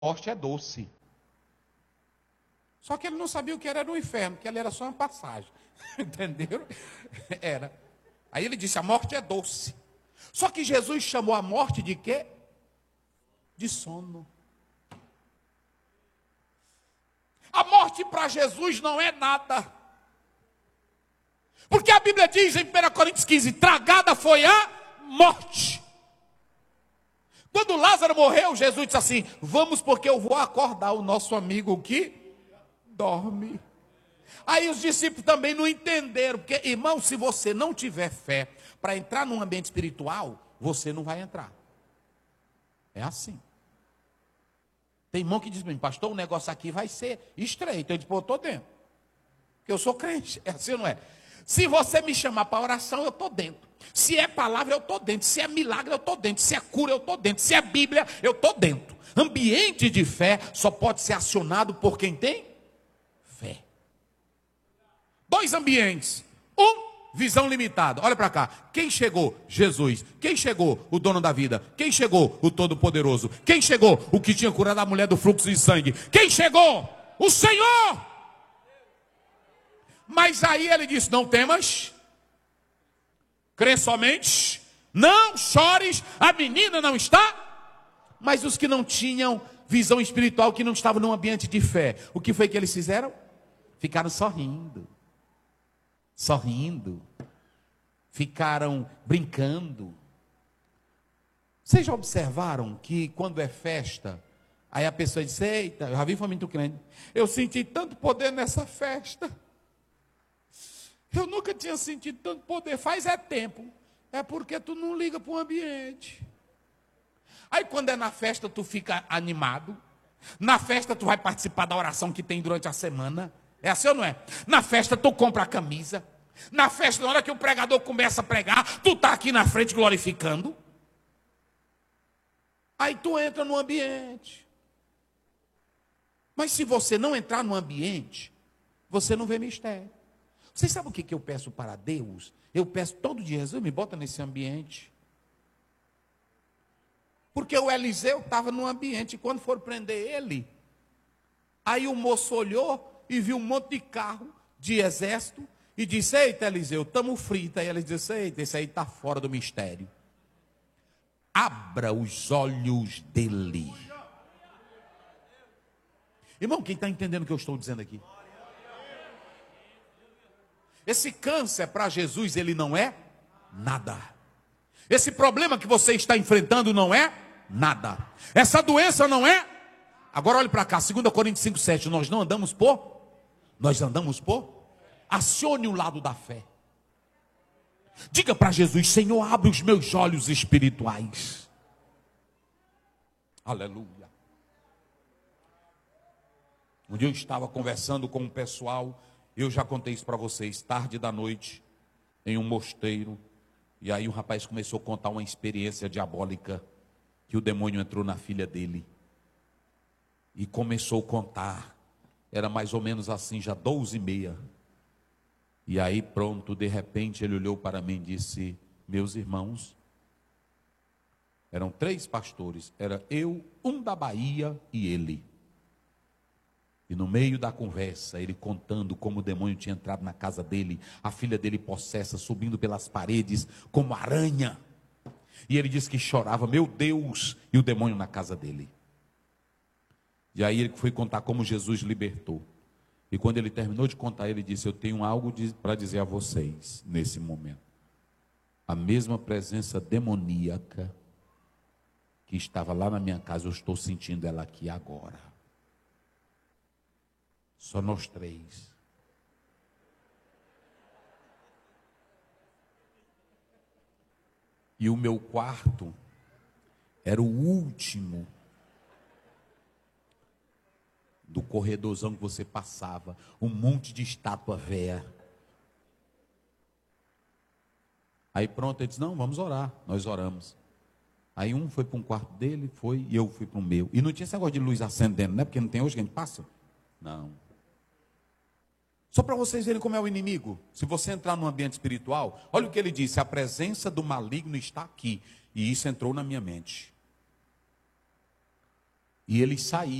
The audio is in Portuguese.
morte é doce. Só que ele não sabia o que era no inferno, que ali era só uma passagem. Entenderam? Era. Aí ele disse, a morte é doce. Só que Jesus chamou a morte de quê? De sono. A morte para Jesus não é nada. Porque a Bíblia diz em 1 Coríntios 15, tragada foi a morte. Quando Lázaro morreu, Jesus disse assim, vamos porque eu vou acordar o nosso amigo que dorme. Aí os discípulos também não entenderam, porque, irmão, se você não tiver fé para entrar num ambiente espiritual, você não vai entrar. É assim. Tem irmão que diz para mim, pastor, o negócio aqui vai ser estreito. Eu digo, pô, eu estou dentro. Porque eu sou crente. É assim ou não é? Se você me chamar para oração, eu estou dentro. Se é palavra, eu estou dentro. Se é milagre, eu estou dentro. Se é cura, eu estou dentro. Se é Bíblia, eu estou dentro. Ambiente de fé só pode ser acionado por quem tem fé. 2 ambientes. Visão limitada. Olha para cá. Quem chegou? Jesus. Quem chegou? O dono da vida. Quem chegou? O Todo-Poderoso. Quem chegou? O que tinha curado a mulher do fluxo de sangue. Quem chegou? O Senhor. Mas aí ele disse, não temas. Crê somente. Não chores. A menina não está. Mas os que não tinham visão espiritual, que não estavam num ambiente de fé, o que foi que eles fizeram? Ficaram sorrindo. Ficaram brincando. Vocês já observaram que quando é festa, aí a pessoa diz, eita, eu já vi família muito grande, eu senti tanto poder nessa festa, eu nunca tinha sentido tanto poder, faz tempo, é porque tu não liga para o ambiente. Aí quando é na festa tu fica animado, na festa tu vai participar da oração que tem durante a semana, é assim ou não é? Na festa tu compra a camisa. Na festa, na hora que o pregador começa a pregar, tu está aqui na frente glorificando. Aí tu entra no ambiente. Mas se você não entrar no ambiente, você não vê mistério. Vocês sabem o que eu peço para Deus? Eu peço todo dia, Jesus, me bota nesse ambiente. Porque o Eliseu estava no ambiente, e quando foram prender ele, aí o moço olhou e viu um monte de carro de exército, e disse, eita Eliseu, estamos fritos. Aí ele disse, eita, esse aí está fora do mistério. Abra os olhos dele. Irmão, quem está entendendo o que eu estou dizendo aqui? Esse câncer para Jesus, ele não é nada. Esse problema que você está enfrentando não é nada. Essa doença não é. Agora olhe para cá, 2 Coríntios 5,7. Nós andamos por. Acione o lado da fé. Diga para Jesus, Senhor, abre os meus olhos espirituais. Aleluia. Um dia eu estava conversando com um pessoal, eu já contei isso para vocês, tarde da noite, em um mosteiro, e aí o rapaz começou a contar uma experiência diabólica, que o demônio entrou na filha dele, e começou a contar, era mais ou menos assim, já 12h30, e aí pronto, de repente ele olhou para mim e disse, meus irmãos, eram 3 pastores, era eu, um da Bahia e ele. E no meio da conversa, ele contando como o demônio tinha entrado na casa dele, a filha dele possessa, subindo pelas paredes como aranha. E ele disse que chorava, meu Deus, e o demônio na casa dele. E aí ele foi contar como Jesus libertou. E quando ele terminou de contar, ele disse, eu tenho algo para dizer a vocês nesse momento. A mesma presença demoníaca que estava lá na minha casa, eu estou sentindo ela aqui agora. Só nós 3. E o meu quarto era o último do corredorzão que você passava, um monte de estátua véia. Aí pronto, ele disse, não, vamos orar. Nós oramos. Aí um foi para um quarto dele, foi, e eu fui para o meu. E não tinha esse negócio de luz acendendo, né? Porque não tem hoje que a gente passa. Não. Só para vocês verem como é o inimigo. Se você entrar num ambiente espiritual, olha o que ele disse, a presença do maligno está aqui. E isso entrou na minha mente. E eles saíam.